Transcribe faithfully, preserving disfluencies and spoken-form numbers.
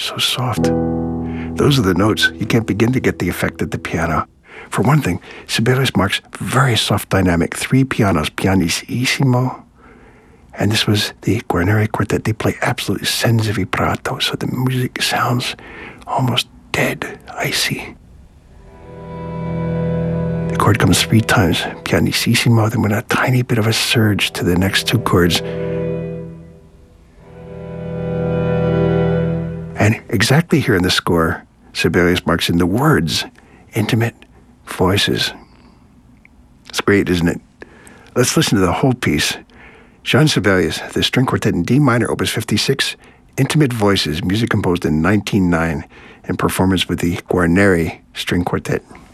so soft. Those are the notes. You can't begin to get the effect at the piano. For one thing, Sibelius Marx, very soft dynamic, three pianos, pianissimo, and this was the Guarneri Quartet. They play absolutely senza vibrato, so the music sounds almost dead, icy. The chord comes three times, pianissimo, then with a tiny bit of a surge to the next two chords. And exactly here in the score, Sibelius Marx in the words, intimate voices. It's great, isn't it? Let's listen to the whole piece. Jean Sibelius, the String Quartet in D minor, Opus fifty-six, Intimate Voices, music composed in nineteen oh nine, in performance with the Guarneri String Quartet.